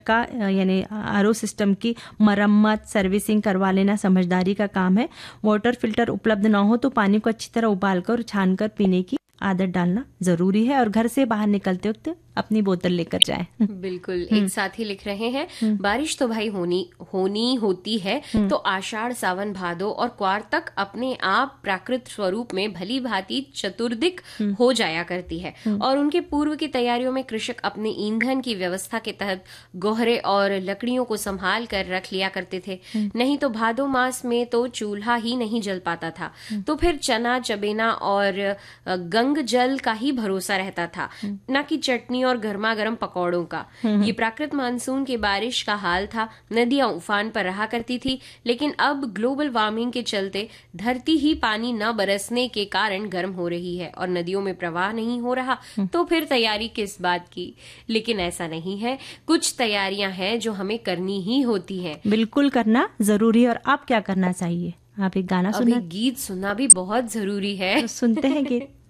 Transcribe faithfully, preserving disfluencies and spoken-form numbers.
का यानी RO system की मरम्मत सर्विसिंग करवा लेना समझदारी का काम है। वाटर फिल्टर उपलब्ध ना हो तो पानी को अच्छी तरह उबालकर और छानकर पीने की आदत डालना जरूरी है और घर से बाहर निकलते वक्त अपनी बोतल लेकर जाएं। बिल्कुल। एक साथी लिख रहे हैं, बारिश तो भाई होनी होनी होती है तो आषाढ़ सावन भादो और क्वार तक अपने आप प्राकृत स्वरूप में भली भांति चतुर्दिक हो जाया करती है और उनके पूर्व की तैयारियों में कृषक अपने ईंधन की व्यवस्था के तहत गोहरे और लकड़ियों को संभाल कर रख लिया करते थे। नहीं तो भादो मास में तो चूल्हा ही नहीं जल पाता था, तो फिर चना चबेना और गंग जल का ही भरोसा रहता था, न कि चटनी और गर्मा गर्म पकौड़ों का। ये प्राकृत मानसून के बारिश का हाल था। नदियां उफान पर रहा करती थी, लेकिन अब ग्लोबल वार्मिंग के चलते धरती ही पानी न बरसने के कारण गर्म हो रही है और नदियों में प्रवाह नहीं हो रहा, तो फिर तैयारी किस बात की। लेकिन ऐसा नहीं है, कुछ तैयारियां हैं जो हमें करनी ही होती हैं। बिल्कुल करना जरूरी है। और आप क्या करना चाहिए? आप एक गाना सुना, गीत सुनना भी बहुत जरूरी है। तो सुनते हैं गीत।